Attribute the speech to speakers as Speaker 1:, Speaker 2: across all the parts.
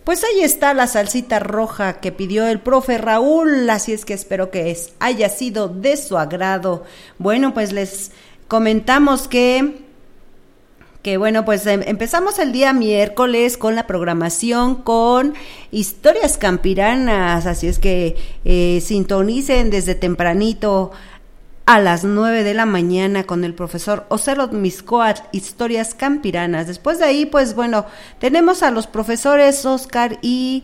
Speaker 1: Pues ahí está la salsita roja que pidió el profe Raúl, así es que espero que haya sido de su agrado. Bueno, pues les comentamos que bueno, pues empezamos el día miércoles con la programación con historias campiranas, así es que sintonicen desde tempranito a las 9 de la mañana con el profesor Ocelot Miscoatl, historias campiranas. Después de ahí, pues bueno, tenemos a los profesores Oscar y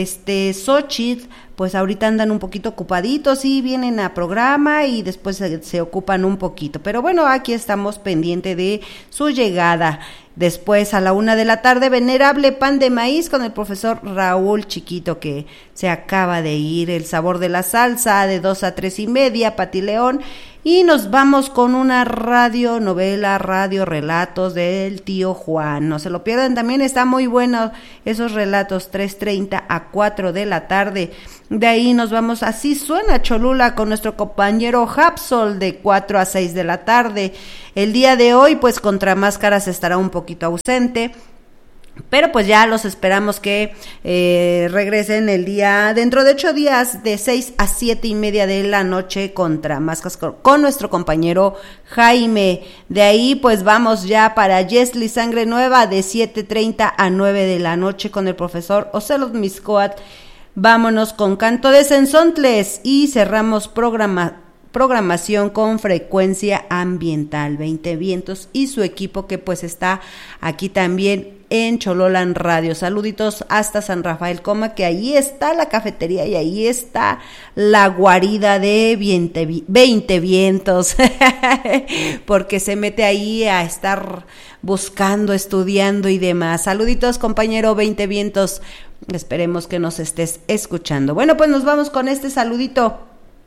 Speaker 1: Xochitl, pues ahorita andan un poquito ocupaditos y vienen a programa y después se ocupan un poquito. Pero bueno, aquí estamos pendiente de su llegada. Después a la 1 de la tarde, Venerable Pan de Maíz con el profesor Raúl Chiquito, que se acaba de ir. El sabor de la salsa de 2 a 3:30, Pati León. Y nos vamos con una radionovela, radiorelatos del tío Juan. No se lo pierdan, también está muy bueno esos relatos, 3:30 a 4 de la tarde. De ahí nos vamos, Así Suena Cholula, con nuestro compañero Hapsol, de 4 a 6 de la tarde. El día de hoy, pues Contra Máscaras estará un poquito ausente, pero pues ya los esperamos que regresen dentro de 8 días, de 6 a 7:30 de la noche, Contra Máscaras con nuestro compañero Jaime. De ahí pues vamos ya para Yesli Sangre Nueva, de 7:30 a 9 de la noche, con el profesor Ocelot Miscoatl. Vámonos con Canto de Cenzontles y cerramos programación con Frecuencia Ambiental, 20 Vientos y su equipo, que pues está aquí también en Chololan Radio. Saluditos hasta San Rafael Coma, que ahí está la cafetería y ahí está la guarida de 20 Vientos, porque se mete ahí a estar buscando, estudiando y demás. Saluditos, compañero 20 Vientos, esperemos que nos estés escuchando. Bueno, pues nos vamos con este saludito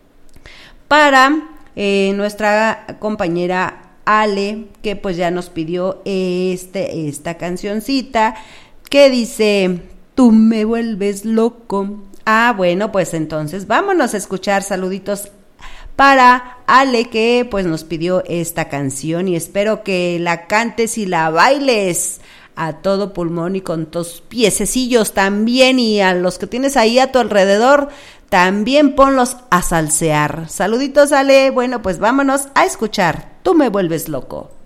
Speaker 1: para nuestra compañera Ale, que pues ya nos pidió esta cancioncita que dice: tú me vuelves loco. Bueno, pues entonces vámonos a escuchar. Saluditos para Ale, que pues nos pidió esta canción, y espero que la cantes y la bailes a todo pulmón y con tus piececillos también, y a los que tienes ahí a tu alrededor también ponlos a salsear. Saluditos, Ale. Bueno, pues vámonos a escuchar Tú me vuelves loco.